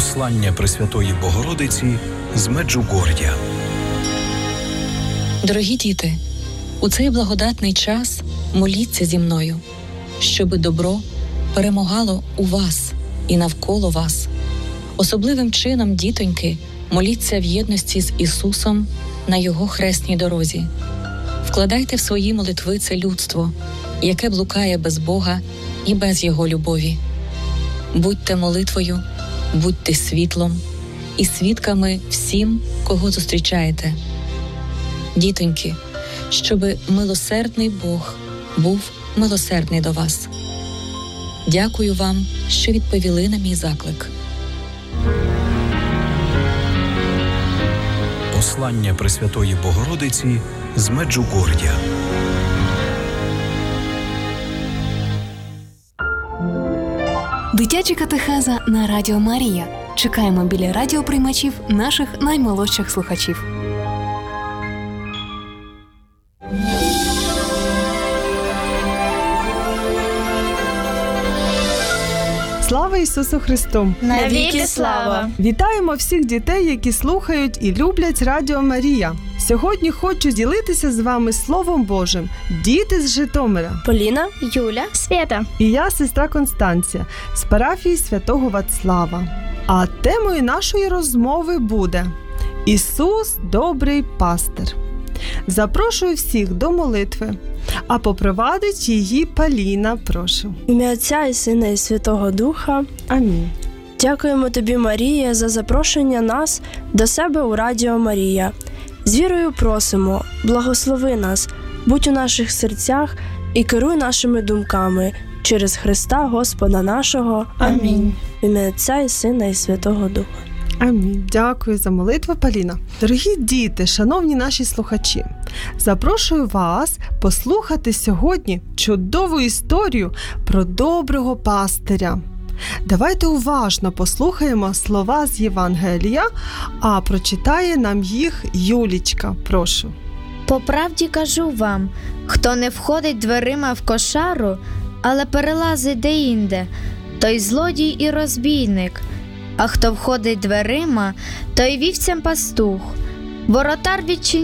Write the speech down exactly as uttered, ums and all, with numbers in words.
Послання Пресвятої Богородиці з Меджугор'я. Дорогі діти, у цей благодатний час моліться зі мною, щоби добро перемагало у вас і навколо вас. Особливим чином, дітоньки, моліться в єдності з Ісусом на Його хресній дорозі. Вкладайте в свої молитви це людство, яке блукає без Бога і без Його любові. Будьте молитвою, будьте світлом і свідками всім, кого зустрічаєте. Дітоньки, щоби милосердний Бог був милосердний до вас. Дякую вам, що відповіли на мій заклик. Послання Пресвятої Богородиці з Меджугор'я. Дитяча катехеза на Радіо Марія. Чекаємо біля радіоприймачів наших наймолодших слухачів. Слава Ісусу Христу! Навіки слава! Вітаємо всіх дітей, які слухають і люблять Радіо Марія. Сьогодні хочу ділитися з вами Словом Божим. Діти з Житомира. Поліна, Юля, Свята. І я, сестра Констанція, з парафії Святого Вацлава. А темою нашої розмови буде «Ісус – добрий пастир». Запрошую всіх до молитви, а попровадить її Поліна, прошу. В ім'я Отця і Сина і Святого Духа. Амінь. Дякуємо тобі, Марія, за запрошення нас до себе у Радіо Марія. З вірою просимо, благослови нас, будь у наших серцях і керуй нашими думками через Христа Господа нашого. Амінь. В ім'я Отця і Сина і Святого Духа. Амінь. Дякую за молитву, Поліна. Дорогі діти, шановні наші слухачі, запрошую вас послухати сьогодні чудову історію про доброго пастиря. Давайте уважно послухаємо слова з Євангелія, а прочитає нам їх Юлічка. Прошу. По правді кажу вам, хто не входить дверима в кошару, але перелазить деінде, той злодій і розбійник. А хто входить дверима, той вівцям пастух. Воротар відчиняє